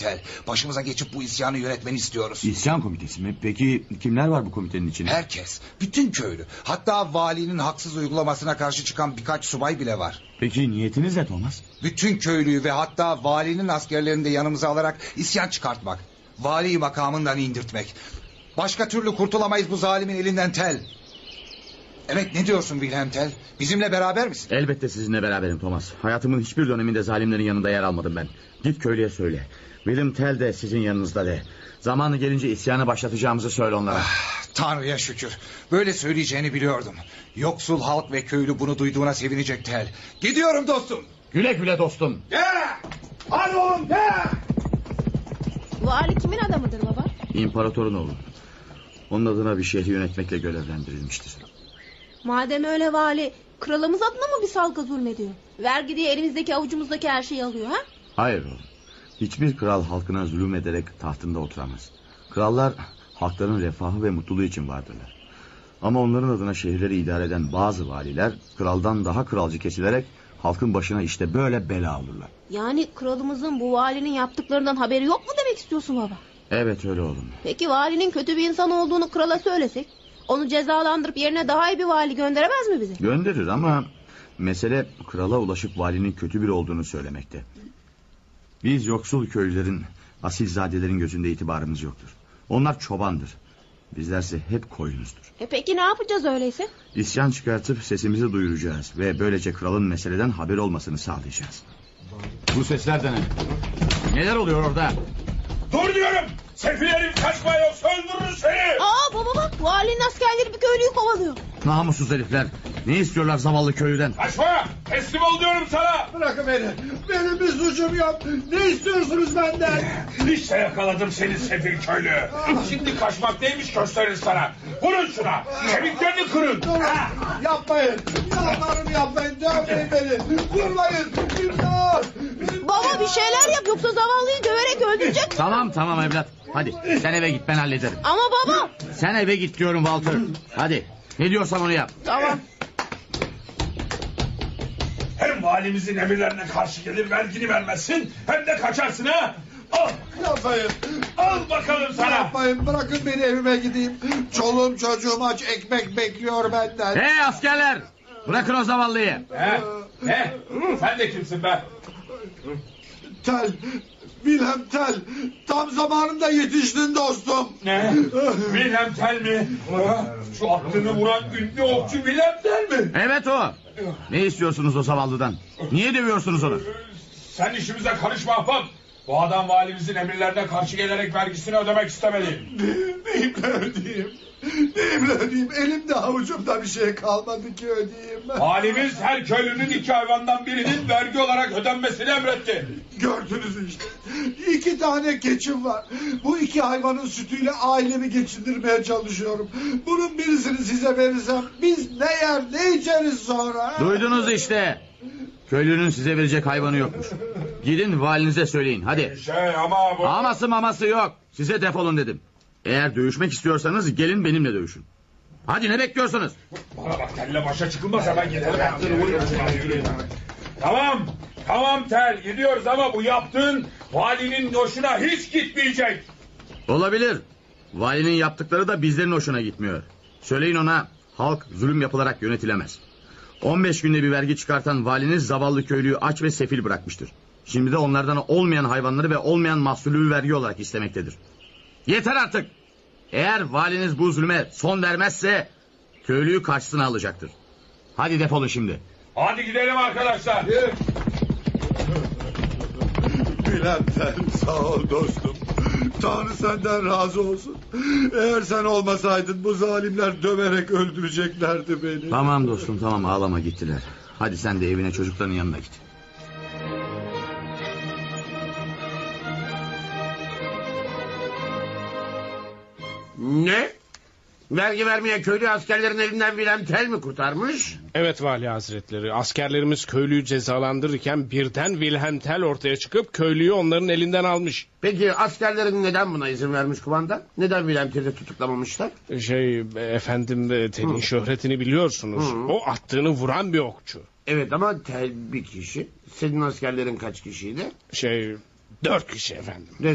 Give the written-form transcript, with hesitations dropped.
Tel. Başımıza geçip bu isyanı yönetmeni istiyoruz. İsyan komitesi mi? Peki kimler var bu komitenin içinde? Herkes. Bütün köylü. Hatta valinin haksız uygulamasına karşı çıkan birkaç subay bile var. Peki niyetiniz ne Thomas? Bütün köylüyü ve hatta valinin askerlerini de yanımıza alarak isyan çıkartmak. Valiyi makamından indirtmek. Başka türlü kurtulamayız bu zalimin elinden Tel. Evet, ne diyorsun Wilhelm Tel? Bizimle beraber misin? Elbette sizinle beraberim Thomas. Hayatımın hiçbir döneminde zalimlerin yanında yer almadım ben. Git köylüye söyle. Wilhelm Tel de sizin yanınızda de. Zamanı gelince isyanı başlatacağımızı söyle onlara. Tanrı'ya şükür. Böyle söyleyeceğini biliyordum. Yoksul halk ve köylü bunu duyduğuna sevinecek Tel. Gidiyorum dostum. Güle güle dostum. Hadi oğlum Vali kimin adamıdır baba? İmparatorun oğlu. Onun adına bir şehri yönetmekle görevlendirilmiştir. Madem öyle vali, kralımız adına mı bir salgı zulmediyor? Vergi diye elimizdeki avucumuzdaki her şeyi alıyor ha? Hayır oğlum. Hiçbir kral halkına zulüm ederek tahtında oturamaz. Krallar halkların refahı ve mutluluğu için vardırlar. Ama onların adına şehirleri idare eden bazı valiler kraldan daha kralcı kesilerek halkın başına işte böyle bela olurlar. Yani kralımızın bu valinin yaptıklarından haberi yok mu demek istiyorsun baba? Evet öyle oğlum. Peki valinin kötü bir insan olduğunu krala söylesek, onu cezalandırıp yerine daha iyi bir vali gönderemez mi bize? Gönderir ama mesele krala ulaşıp valinin kötü biri olduğunu söylemekte. Biz yoksul köylülerin, asilzadelerin gözünde itibarımız yoktur. Onlar çobandır. Bizlerse hep koyunuzdur. Peki ne yapacağız öyleyse? İsyan çıkartıp sesimizi duyuracağız ve böylece kralın meseleden haber olmasını sağlayacağız. Bu sesler de ne? Neler oluyor orada? Dur diyorum! Sefil herif kaçma yoksa öldürürüz seni! Baba bak, valinin askerleri bir köylüyü kovalıyor. Namussuz herifler. Ne istiyorlar zavallı köylüden? Kaçma! Teslim ol diyorum sana! Bırakın beni. Benim bir suçum yok. Ne istiyorsunuz benden? İşte yakaladım seni sefil köylü. Şimdi kaçmak neymiş gösterir sana. Vurun şuna! Kemiklerini kırın! Durun. Yapmayın. Yalvarırım yapmayın. Dövmeyin beni. Vurmayın. İmdat. Baba bir şeyler yap, yoksa zavallıyı döverek öldürecek. Tamam evlat. Hadi sen eve git, ben hallederim. Ama baba. Sen eve git diyorum Walter. Hadi ne diyorsam onu yap. Tamam. Hem valimizin emirlerine karşı gelir vergini vermezsin, hem de kaçarsın ha! Al! Yapmayın. Al bakalım sana! Yapmayın. Bırakın beni evime gideyim. Çoluğum çocuğum aç ekmek bekliyor benden. Hey askerler! Bırakın o zavallıyı. Ne? Sen de kimsin be? Tel. Wilhelm Tel. Tam zamanında yetiştin dostum. Ne? Wilhelm Tell mi? Şu aklını vuran ünlü okçu Wilhelm Tell mi? Evet o. Ne istiyorsunuz o zavallıdan? Niye dövüyorsunuz onu? Sen işimize karışma ahbap. Bu adam valimizin emirlerine karşı gelerek vergisini ödemek istemedi. Neyimle ödeyeyim? Neyimle ödeyeyim? Elimde avucumda bir şey kalmadı ki ödeyeyim. Valimiz her köylünün 2 hayvandan birinin vergi olarak ödenmesini emretti. Gördünüz işte. 2 tane keçim var. Bu 2 hayvanın sütüyle ailemi geçindirmeye çalışıyorum. Bunun birisini size verirsem biz ne yer ne içeriz sonra? Duydunuz işte. Köylünün size verecek hayvanı yokmuş. Gidin valinize söyleyin hadi. Ama bu... Aması maması yok. Size defolun dedim. Eğer dövüşmek istiyorsanız gelin benimle dövüşün. Hadi ne bekliyorsunuz? Bana bak Tell'le başa çıkılmaz, hemen gidelim. Tamam Tell, gidiyoruz ama bu yaptığın valinin hoşuna hiç gitmeyecek. Olabilir. Valinin yaptıkları da bizlerin hoşuna gitmiyor. Söyleyin ona, halk zulüm yapılarak yönetilemez. 15 günde bir vergi çıkartan valiniz zavallı köylüyü aç ve sefil bırakmıştır. Şimdi de onlardan olmayan hayvanları ve olmayan mahsulü vergi olarak istemektedir. Yeter artık. Eğer valiniz bu zulme son vermezse köylüyü karşısına alacaktır. Hadi defolun şimdi. Hadi gidelim arkadaşlar. Wilhelm Tell sağ ol dostum. Tanrı senden razı olsun. Eğer sen olmasaydın bu zalimler döverek öldüreceklerdi beni. Tamam dostum tamam ağlama gittiler. Hadi sen de evine çocukların yanına git. Ne? Vergi vermeyen köylü askerlerin elinden Wilhelm Tell mi kurtarmış? Evet vali hazretleri, askerlerimiz köylüyü cezalandırırken birden Wilhelm Tell ortaya çıkıp köylüyü onların elinden almış. Peki askerlerin neden buna izin vermiş kumandan? Neden Wilhelm Tell'i tutuklamamışlar? Efendim Tell'in şöhretini biliyorsunuz. O attığını vuran bir okçu. Evet ama Tell bir kişi. Senin askerlerin kaç kişiydi? 4 kişi efendim.